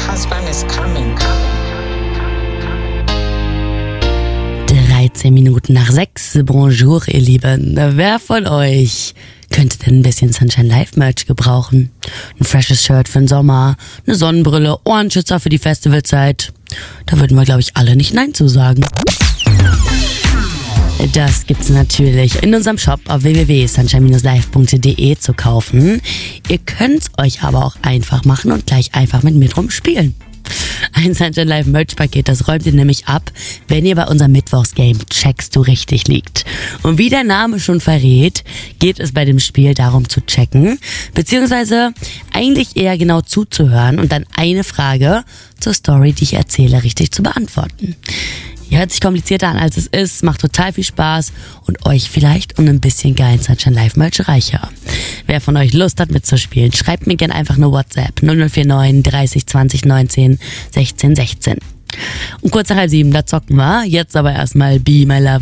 husband is coming. 13 Minuten nach 6. Bonjour, ihr Lieben. Wer von euch könnte denn ein bisschen Sunshine Live Merch gebrauchen? Ein freshes Shirt für den Sommer, eine Sonnenbrille, Ohrenschützer für die Festivalzeit. Da würden wir, glaube ich, alle nicht Nein zu sagen. Das gibt's natürlich in unserem Shop auf www.sunshine-live.de zu kaufen. Ihr könnt's euch aber auch einfach machen und gleich einfach mit mir drum spielen. Ein Sunshine Live Merch Paket, das räumt ihr nämlich ab, wenn ihr bei unserem Mittwochsgame Checkst du richtig liegt. Und wie der Name schon verrät, geht es bei dem Spiel darum zu checken, beziehungsweise eigentlich eher genau zuzuhören und dann eine Frage zur Story, die ich erzähle, richtig zu beantworten. Hört sich komplizierter an, als es ist, macht total viel Spaß und euch vielleicht um ein bisschen geilen Sunshine Live Merch reicher. Wer von euch Lust hat mitzuspielen, schreibt mir gerne einfach eine WhatsApp 0049 30 20 19 16 16. Und kurz nach 6:30, da zocken wir. Jetzt aber erstmal Be My Love